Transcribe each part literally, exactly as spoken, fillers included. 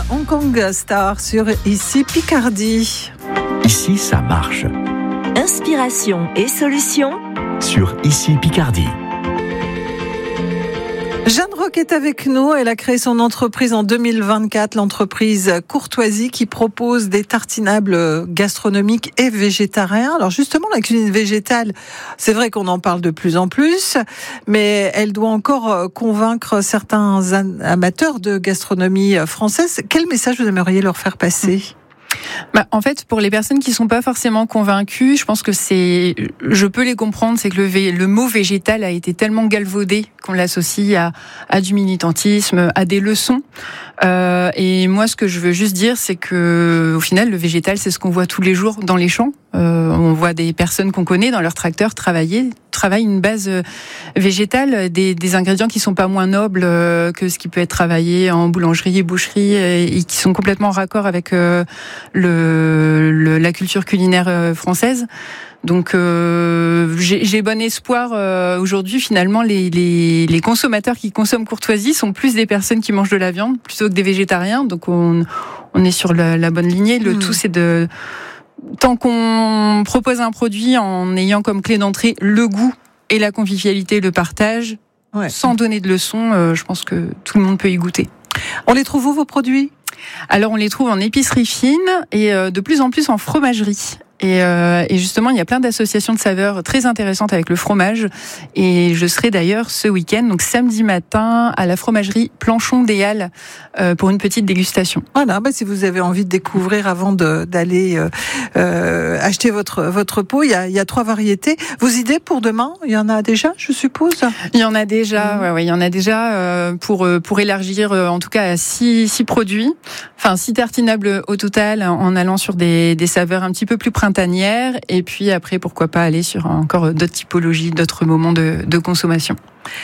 Hong Kong Star sur Ici Picardie. Ici, ça marche. Inspiration et solutions Sur Ici Picardie. Jeanne Roch est avec nous. Elle a créé son entreprise en deux mille vingt-quatre, l'entreprise Courtoisie, qui propose des tartinables gastronomiques et végétariens. Alors justement, la cuisine végétale, c'est vrai qu'on en parle de plus en plus, mais elle doit encore convaincre certains amateurs de gastronomie française. Quel message vous aimeriez leur faire passer ? Bah, en fait, pour les personnes qui sont pas forcément convaincues, je pense que c'est, je peux les comprendre, c'est que le, vé, le mot végétal a été tellement galvaudé qu'on l'associe à, à du militantisme, à des leçons. Euh, et moi, ce que je veux juste dire, c'est que, au final, le végétal, c'est ce qu'on voit tous les jours dans les champs. Euh, on voit des personnes qu'on connaît dans leur tracteur travailler, travaillent une base végétale, des, des ingrédients qui sont pas moins nobles que ce qui peut être travaillé en boulangerie et boucherie, et, et qui sont complètement en raccord avec euh, le, le, la culture culinaire française. Donc euh, j'ai, j'ai bon espoir euh, aujourd'hui. Finalement, les, les, les consommateurs qui consomment Courtoisie sont plus des personnes qui mangent de la viande plutôt que des végétariens. Donc on, on est sur la, la bonne lignée. Le mmh. tout, c'est de... Tant qu'on propose un produit en ayant comme clé d'entrée le goût et la convivialité, le partage, ouais. sans donner de leçons, euh, je pense que tout le monde peut y goûter. On les trouve où, vos produits ? Alors on les trouve en épicerie fine et euh, de plus en plus en fromagerie. Et, euh, et justement, il y a plein d'associations de saveurs très intéressantes avec le fromage. Et je serai d'ailleurs ce week-end, donc samedi matin, à la fromagerie Planchon des Halles euh, pour une petite dégustation. Voilà, bah si vous avez envie de découvrir avant de, d'aller euh, euh, acheter votre votre pot, il y a il y a trois variétés. Vos idées pour demain, il y en a déjà, je suppose. Il y en a déjà, mmh. ouais, ouais, il y en a déjà euh, pour pour élargir euh, en tout cas à six six produits, enfin six tartinables au total, en allant sur des des saveurs un petit peu plus printanières. Et puis après, pourquoi pas aller sur encore d'autres typologies, d'autres moments de, de consommation.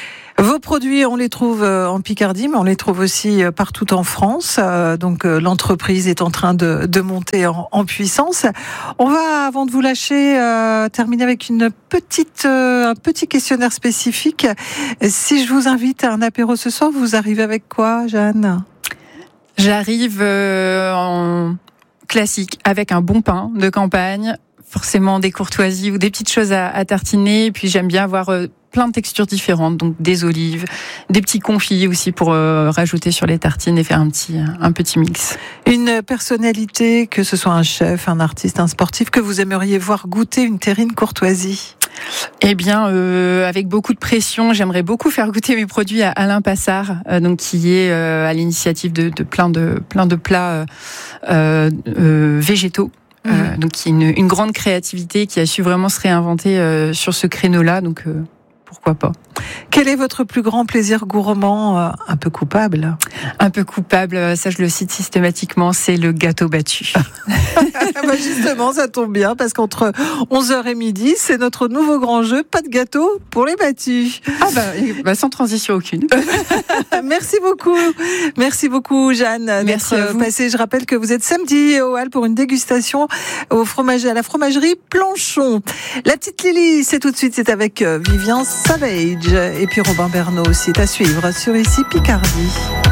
Vos produits, on les trouve en Picardie, mais on les trouve aussi partout en France. Donc l'entreprise est en train de, de monter en, en puissance. On va, avant de vous lâcher, euh, terminer avec une petite, euh, un petit questionnaire spécifique. Si je vous invite à un apéro ce soir, vous arrivez avec quoi, Jeanne ? J'arrive euh, en... classique, avec un bon pain de campagne, forcément des courtoisies ou des petites choses à, à tartiner. Et puis j'aime bien avoir euh, plein de textures différentes, donc des olives, des petits confits aussi pour euh, rajouter sur les tartines et faire un petit, un petit mix. Une personnalité, que ce soit un chef, un artiste, un sportif, que vous aimeriez voir goûter une terrine Courtoisie ? Eh bien, euh, avec beaucoup de pression, j'aimerais beaucoup faire goûter mes produits à Alain Passard, euh, donc qui est euh, à l'initiative de, de plein de plein de plats euh, euh, végétaux. Mmh. Euh, donc, qui est une, une grande créativité, qui a su vraiment se réinventer euh, sur ce créneau-là. Donc, euh, pourquoi pas. Quel est votre plus grand plaisir gourmand, euh, un peu coupable ? Un peu coupable, ça je le cite systématiquement, c'est le gâteau battu. bah justement, ça tombe bien, parce qu'entre onze heures et midi, c'est notre nouveau grand jeu, pas de gâteau pour les battus. Ah bah, bah sans transition aucune. Merci beaucoup. Merci beaucoup, Jeanne, Merci d'être passée. Je rappelle que vous êtes samedi au Halles pour une dégustation au fromage, à la fromagerie Planchon. La petite Lily, c'est tout de suite, c'est avec Vivian Savage. Et puis Robin Bernot aussi, à suivre sur Ici Picardie.